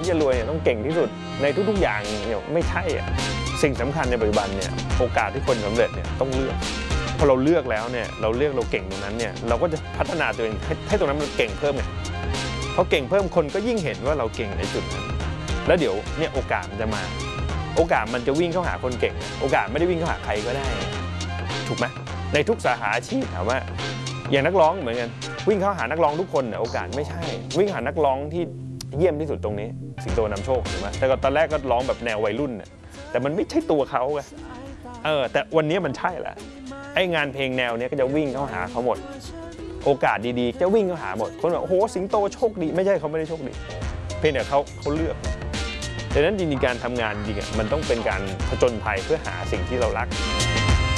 จะรวยเนี่ยต้องเก่งที่สุดในทุกๆอย่างเนี่ยไม่ใช่อ่ะสิ่งสำคัญในปัจจุบันเนี่ยโอกาสที่คนสำเร็จเนี่ยต้องเลือกพอเราเลือกแล้วเนี่ยเราเลือกเราเก่งตรงนั้นเนี่ยเราก็จะพัฒนาตัวเองให้ตรงนั้นมันเก่งเพิ่มไงพอเก่งเพิ่มคนก็ยิ่งเห็นว่าเราเก่งในจุดนั้นแล้วเดี๋ยวเนี่ยโอกาสมันจะมาโอกาสมันจะวิ่งเข้าหาคนเก่งโอกาสไม่ได้วิ่งเข้าหาใครก็ได้ถูกไหมในทุกสาขาอาชีพถามว่าอย่างนักร้องเหมือนกันวิ่งเข้าหานักร้องทุกคนเนี่ยโอกาสไม่ใช่วิ่งหานักร้องที่เยี่ยมที่สุดตรงนี้สิงโตนำโชคถูกไหมแต่ตอนแรกก็ร้องแบบแนววัยรุ่นเนี่ยแต่มันไม่ใช่ตัวเขาไงแต่วันนี้มันใช่แหละไอ้งานเพลงแนวนี้ก็จะวิ่งเข้าหาเขาหมดโอกาสดีๆจะวิ่งเข้าหาหมดคนบอกโอ้โหสิงโตโชคดีไม่ใช่เขาไม่ได้โชคดีเพียงแต่เขาเลือกดังนั้นจริงๆการทำงานจริงๆมันต้องเป็นการผจญภัยเพื่อหาสิ่งที่เรารัก